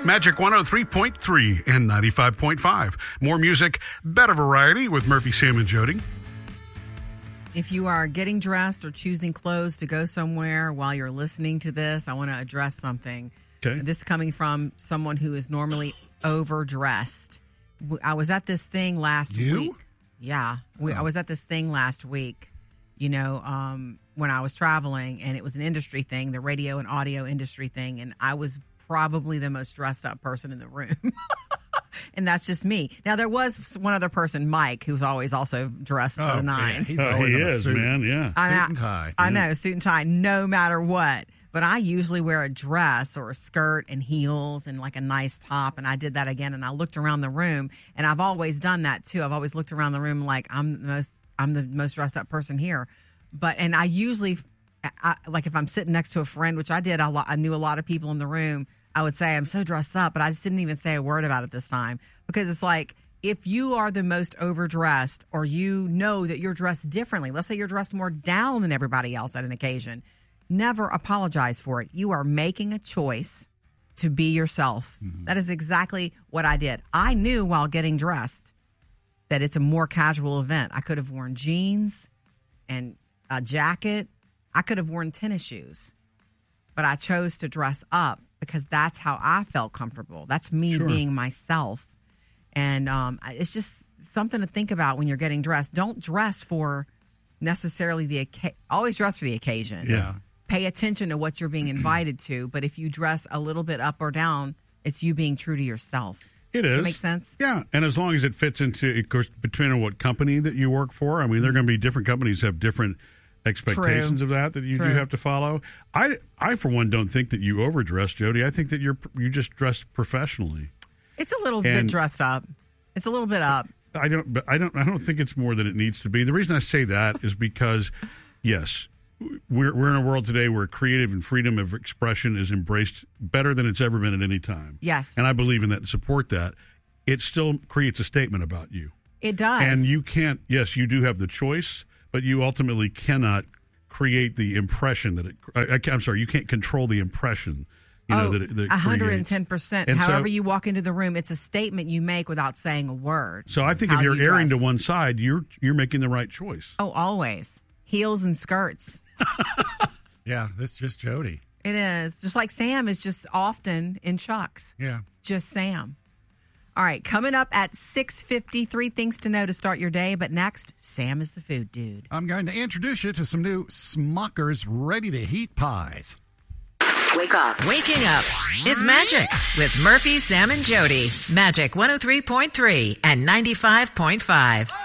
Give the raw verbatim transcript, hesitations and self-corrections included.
Magic one oh three point three and ninety-five point five. More music, better variety with Murphy, Sam, and Jody. If you are getting dressed or choosing clothes to go somewhere while you're listening to this, I want to address something. Okay. This is coming from someone who is normally overdressed. I was at this thing last You? week. Yeah. We, Oh. I was at this thing last week, you know, um, when I was traveling, and it was an industry thing, the radio and audio industry thing, and I was probably the most dressed up person in the room. And that's just me. Now, there was one other person, Mike, who's always also dressed to Oh, the man. nines. He's Oh, always he in a is, suit. man. Yeah. I, Suit and tie. I know, suit and tie, no matter what. But I usually wear a dress or a skirt and heels and like a nice top. And I did that again. And I looked around the room, and I've always done that too. I've always looked around the room like I'm the most, I'm the most dressed up person here. But, and I usually, I, like if I'm sitting next to a friend, which I did, a lot, I knew a lot of people in the room, I would say I'm so dressed up, but I just didn't even say a word about it this time, because it's like, if you are the most overdressed, or you know that you're dressed differently, let's say you're dressed more down than everybody else at an occasion, never apologize for it. You are making a choice to be yourself. Mm-hmm. That is exactly what I did. I knew while getting dressed that it's a more casual event. I could have worn jeans and a jacket. I could have worn tennis shoes, but I chose to dress up because that's how I felt comfortable. That's me Sure. being myself. And um, it's just something to think about when you're getting dressed. Don't dress for necessarily the occasion. Always dress for the occasion. Yeah. Pay attention to what you're being invited to. But if you dress a little bit up or down, it's you being true to yourself. It is. That makes sense? Yeah, and as long as it fits into, of course, between on what company that you work for. I mean, there are going to be different companies have different expectations True. of that that you True. do have to follow. I, I, for one, don't think that you overdress, Jody. I think that you're you just dress professionally. It's a little And- bit dressed up. It's a little bit up. I don't, but I don't, I don't think it's more than it needs to be. The reason I say that is because, yes, we're we're in a world today where creative and freedom of expression is embraced better than it's ever been at any time. Yes. And I believe in that and support that. It still creates a statement about you. It does. And you can't, yes, you do have the choice, but you ultimately cannot create the impression that it, I, I, I'm sorry, you can't control the impression, you know, oh, that it, that it one hundred creates. ten percent. And so- However you walk into the room, it's a statement you make without saying a word. So I think How if you're you erring dress. to one side, you're you're making the right choice. Oh, always. Heels and skirts. Yeah, that's just Jody. It is. Just like Sam is just often in Chucks. Yeah. Just Sam. All right, coming up at six fifty, three things to know to start your day. But next, Sam is the food dude. I'm going to introduce you to some new Smucker's ready-to-heat pies. Wake up. Waking up is magic with Murphy, Sam, and Jody. Magic one oh three point three and ninety-five point five.